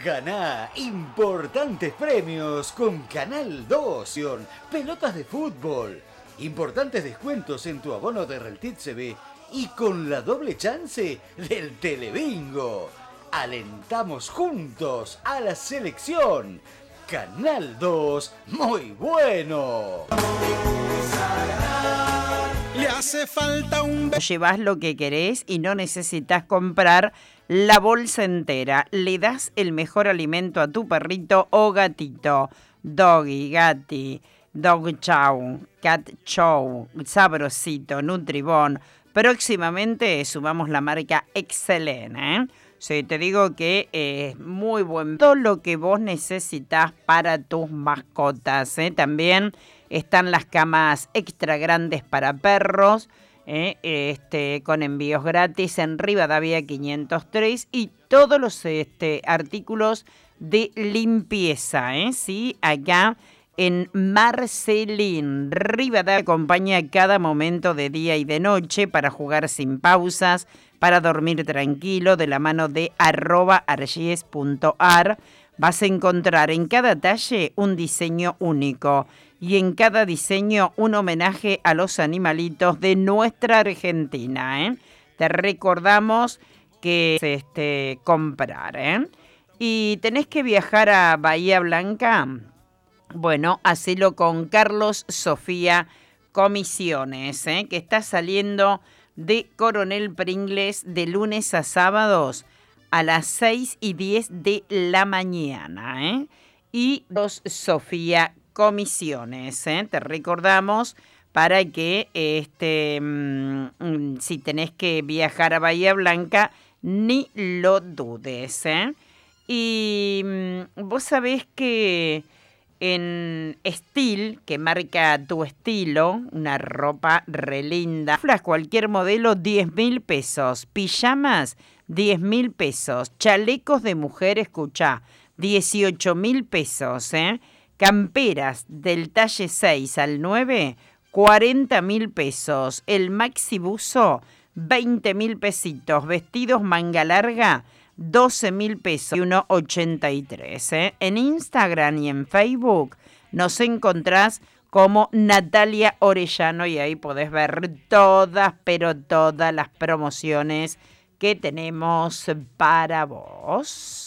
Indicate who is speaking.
Speaker 1: Ganá importantes premios con Canal 2. Pelotas de fútbol. Importantes descuentos en tu abono de Reltit CB y con la doble chance del Telebingo. Alentamos juntos a la selección. Canal 2, muy bueno.
Speaker 2: Le hace falta un...
Speaker 3: Llevas lo que querés y no necesitas comprar la bolsa entera. Le das el mejor alimento a tu perrito o gatito. Doggy, Gatti, Dog Chow, Cat Chow, Sabrosito, Nutribón. Próximamente sumamos la marca Excelente, ¿eh? Sí, te digo que es muy buen. Todo lo que vos necesitas para tus mascotas, ¿eh? También están las camas extra grandes para perros, con envíos gratis en Rivadavia 503 y todos los artículos de limpieza, ¿sí? Acá en Marcelín, Rivadavia, acompaña cada momento de día y de noche para jugar sin pausas, para dormir tranquilo, de la mano de @argies.ar. Vas a encontrar en cada talle un diseño único y en cada diseño un homenaje a los animalitos de nuestra Argentina, ¿eh? Te recordamos que es comprar, ¿eh? Y tenés que viajar a Bahía Blanca. Bueno, hacelo con Carlos Sofía Comisiones, que está saliendo de Coronel Pringles de lunes a sábados a las 6:10 de la mañana, ¿eh? Y Carlos Sofía Comisiones, te recordamos para que si tenés que viajar a Bahía Blanca, ni lo dudes, ¿eh? Y vos sabés que en Estil, que marca tu estilo, una ropa re linda, cualquier modelo, 10.000 pesos, pijamas, 10.000 pesos, chalecos de mujer, escuchá, 18.000 pesos, camperas del talle 6 al 9, 40.000 pesos, el maxi buzo, 20.000 pesitos, vestidos manga larga, 12.000 pesos y 1,83. En Instagram y en Facebook nos encontrás como Natalia Orellano y ahí podés ver todas, pero todas las promociones que tenemos para vos.